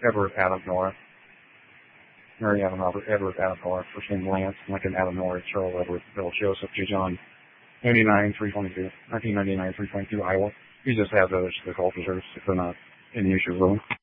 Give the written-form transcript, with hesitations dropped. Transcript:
Edward Adam North. Mary Adam Robert, Edward Adam North, first name Lance, Lincoln Adam North, Charles Edward, Bill Joseph, J. John, 1999, 322, Iowa. You just have those, the golf reserves, if they're not any issues with them.